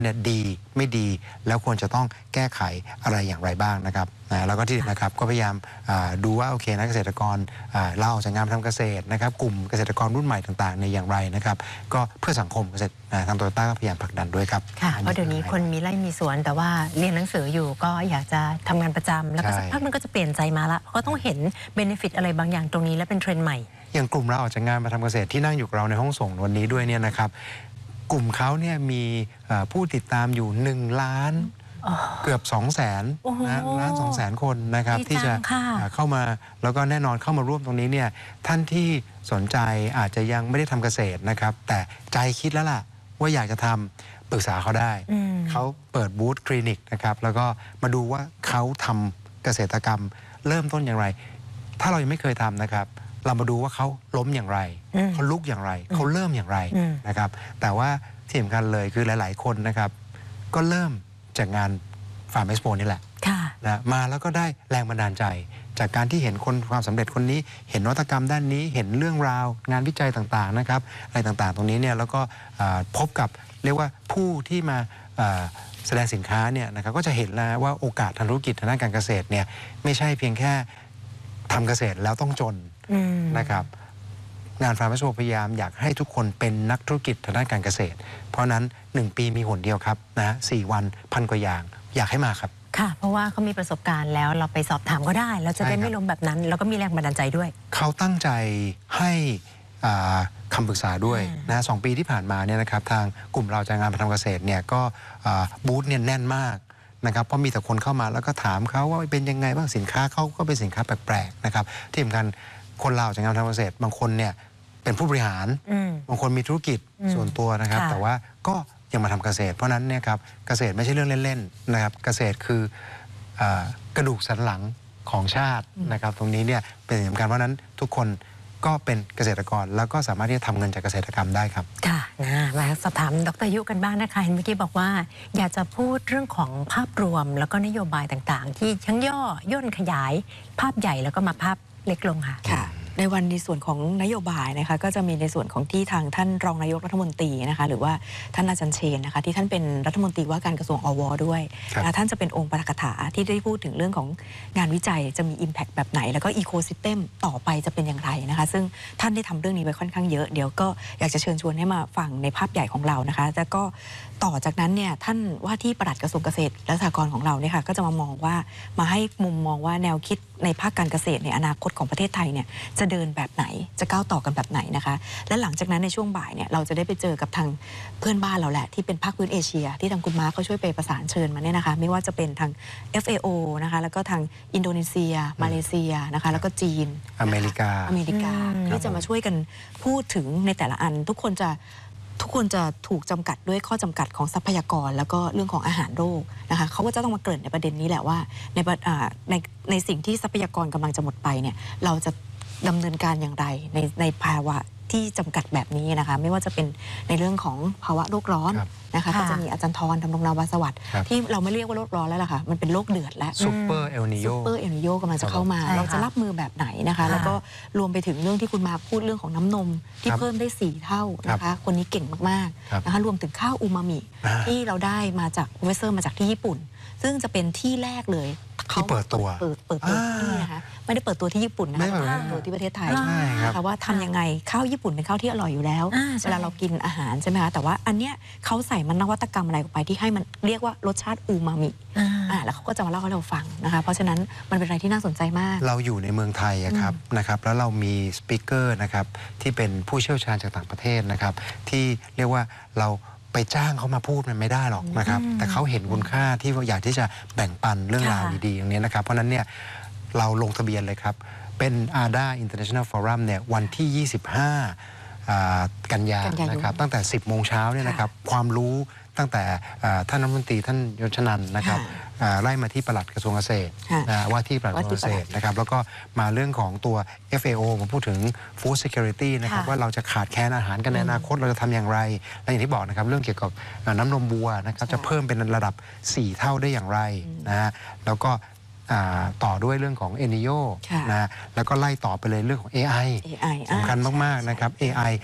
เนี่ยดีไม่ดีแล้วควรจะต้องแก้ไขอะไรอย่างไรบ้างนะครับแล้วก็ที่นะครับก็พยายามดูว่าโอเคนะเกษตรกรลาออกจากงานทำเกษตรนะครับกลุ่มเกษตรกรรุ่นใหม่ต่างๆในอย่างไรนะครับก็เพื่อสังคมเกษตรทางโตโยต้าก็พยายามผลักดันด้วยครับค่ะเพราะเดี๋ยวนี้คนมีไร่มีสวนแต่ว่าเรียนหนังสืออยู่ก็อยากจะทำงานประจำแล้วก็สักพักมันก็จะเปลี่ยนใจมาละเพราะก็ต้องเห็นเบเนฟิตอะไรบางอย่างตรงนี้และเป็นเทรนด์ใหม่อย่างกลุ่มเราออกจากงานมาทำเกษตรที่นั่งอยู่กับเราในห้องส่งวันนี้ด้วยเนี่ยนะครับกลุ่มเขาเนี่ยมีผู้ติดตามอยู่1 ล้านเกือบ200,000นะ1,200,000 คนนะครับที่จะเข้ามาแล้วก็แน่นอนเข้ามาร่วมตรงนี้เนี่ยท่านที่สนใจอาจจะยังไม่ได้ทำเกษตรนะครับแต่ใจคิดแล้วล่ะว่าอยากจะทำปรึกษาเขาได้เขาเปิดบูธคลินิกนะครับแล้วก็มาดูว่าเขาทำเกษตรกรรมเริ่มต้นอย่างไรถ้าเรายังไม่เคยทำนะครับเรามาดูว่าเขาล้มอย่างไรเขาลุกอย่างไรเขาเริ่มอย่างไรนะครับแต่ว่าที่สำคัญเลยคือหลายๆคนนะครับก็เริ่มจากงานฟาร์มเอ็กซ์โปนี่แหละนะมาแล้วก็ได้แรงบันดาลใจจากการที่เห็นคนความสำเร็จคนนี้เห็นนวัตกรรมด้านนี้เห็นเรื่องราวงานวิจัยต่างๆนะครับอะไรต่างๆตรงนี้เนี่ยแล้วก็พบกับเรียกว่าผู้ที่มาแสดงสินค้าเนี่ยนะครับก็จะเห็นแล้วว่าโอกาสทางธุรกิจทางด้านการเกษตรเนี่ยไม่ใช่เพียงแค่ทำเกษตรแล้วต้องจนนะครับงานฟาร์มเอ็กซ์โปพยายามอยากให้ทุกคนเป็นนักธุรกิจทางด้านการเกษตรเพราะนั้น1 ปีมีหนเดียวครับนะ4 วัน1,000 กว่าอย่างอยากให้มาครับค่ะเพราะว่าเขามีประสบการณ์แล้วเราไปสอบถามก็ได้เราจะได้ไม่ล้มแบบนั้นแล้วก็มีแรงบันดาลใจด้วยเขาตั้งใจให้คำปรึกษาด้วยนะ2 ปีที่ผ่านมาเนี่ยนะครับทางกลุ่มเราจากงานทำเกษตรเนี่ยก็บูธเนี่ยแน่นมากนะครับเพราะมีแต่คนเข้ามาแล้วก็ถามเขาว่าเป็นยังไงบ้างสินค้าเขาก็เป็นสินค้าแปลกๆนะครับที่สำคัญคนเราจากงานทำเกษตรบางคนเนี่ยเป็นผู้บริหารบางคนมีธุรกิจส่วนตัวนะครับแต่ว่าก็ยังมาทำเกษตรเพราะนั้นเนี่ยครับเกษตรไม่ใช่เรื่องเล่นๆนะครับเกษตรคือกระดูกสันหลังของชาตินะครับตรงนี้เนี่ยเป็นสำคัญเพราะนั้นทุกคนก็เป็นเกษตรกรแล้วก็สามารถที่จะทำเงินจากเกษตรกรรมได้ครับค่ะมาสอบถามดร.ยุกันบ้างนะคะเห็นเมื่อกี้บอกว่าอยากจะพูดเรื่องของภาพรวมแล้วก็นโยบายต่างๆที่ทั้งย่นขยายภาพใหญ่แล้วก็มาภาพเล็กลงค่ะในวันในส่วนของนโยบายนะคะก็จะมีในส่วนของที่ทางท่านรองนายกรัฐมนตรีนะคะหรือว่าท่านอาจารย์เชนนะคะที่ท่านเป็นรัฐมนตรีว่าการกระทรวงอว.ด้วยท่านจะเป็นองค์ปาฐกถาที่ได้พูดถึงเรื่องของงานวิจัยจะมี Impact แบบไหนแล้วก็ Ecosystem ต่อไปจะเป็นอย่างไรนะคะซึ่งท่านได้ทำเรื่องนี้ไว้ค่อนข้างเยอะเดี๋ยวก็อยากจะเชิญชวนให้มาฟังในภาพใหญ่ของเรานะคะแล้วก็ต่อจากนั้นเนี่ยท่านว่าที่ปลัดกระทรวงเกษตรและสหกรณ์ของเราเนี่ยค่ะก็จะมองว่ามาให้มุมมองว่าแนวคิดในภาคการเกษตรในอนาคตของประเทศไทยเนี่ยจะเดินแบบไหนจะก้าวต่อกันแบบไหนนะคะและหลังจากนั้นในช่วงบ่ายเนี่ยเราจะได้ไปเจอกับทางเพื่อนบ้านเราแหละที่เป็นภาคพื้นเอเชียที่ทางคุณม้าเขาช่วยไปประสานเชิญมาเนี่ยนะคะไม่ว่าจะเป็นทาง FAO นะคะแล้วก็ทางอินโดนีเซียมาเลเซียนะคะแล้วก็จีนอเมริกาที่จะมาช่วยกันพูดถึงในแต่ละอันทุกคนจะถูกจำกัดด้วยข้อจำกัดของทรัพยากรแล้วก็เรื่องของอาหารโลกนะคะเขาก็จะต้องมาเกริ่นในประเด็นนี้แหละว่าในสิ่งที่ทรัพยากรกำลังจะหมดไปเนี่ยเราจะดำเนินการอย่างไรในภาวะที่จำกัดแบบนี้นะคะไม่ว่าจะเป็นในเรื่องของภาวะโลกร้อนนะคะก็จะมีอาจารย์ธรธำรงนาวาสวัสดิ์ที่เราไม่เรียกว่าโลกร้อนแล้วล่ะค่ะมันเป็นโลกเดือดและซูเปอร์เอลนิโยกำลังจะเข้ามาเราจะรับมือแบบไหนนะคะแล้วก็รวมไปถึงเรื่องที่คุณมาพูดเรื่องของน้ำนมที่เพิ่มได้4 เท่านะคะคนนี้เก่งมากๆนะคะรวมถึงข้าวอูมามิที่เราได้มาจากโปรเฟสเซอร์มาจากที่ญี่ปุ่นซึ่งจะเป็นที่แรกเลยที่เปิดตัวที่นะคะไม่ได้เปิดตัวที่ญี่ปุ่นนะคะเปิดตัวที่ประเทศไทยนะคะว่าทำยังไงข้าวญี่ปุ่นเป็นข้าวที่อร่อยอยู่แล้วเวลาเรากินอาหารใช่ไหมคะแต่ว่าอันเนี้ยเขาใส่มันนวัตกรรมอะไรออกไปที่ให้มันเรียกว่ารสชาติอูมามิแล้วเขาก็จะมาเล่าให้เราฟังนะคะเพราะฉะนั้นมันเป็นอะไรที่น่าสนใจมากเราอยู่ในเมืองไทยนะครับแล้วเรามีสปีกเกอร์นะครับที่เป็นผู้เชี่ยวชาญจากต่างประเทศนะครับที่เรียกว่าเราไปจ้างเขามาพูดมันไม่ได้หรอกนะครับแต่เขาเห็นคุณค่าที่อยากที่จะแบ่งปันเรื่องราวดีๆอย่างนี้นะครับเพราะนั้นเนี่ยเราลงทะเบียนเลยครับเป็น ADA International Forum เนี่ยวันที่25 กันยายนนะครับตั้งแต่ 10 โมงเช้าเนี่ยนะครับความรู้ตั้งแต่ท่านรัฐมนตรีท่านยศนันท์นะครับไล่มาที่ปลัดกระทรวงเกษตรว่าที่ปลัดกระทรวงเกษตรนะครับแล้วก็มาเรื่องของตัว FAO มาพูดถึง Food Security นะครับว่าเราจะขาดแคลนอาหารกันในอนาคตเราจะทำอย่างไรและอย่างที่บอกนะครับเรื่องเกี่ยวกับน้ำนมวัวนะครับจะเพิ่มเป็นระดับ4 เท่าได้อย่างไรนะฮะแล้วก็ต่อด้วยเรื่องของเอนิโยนะแล้วก็ไล่ต่อไปเลยเรื่องของ AI สำคัญมากๆนะครับ AI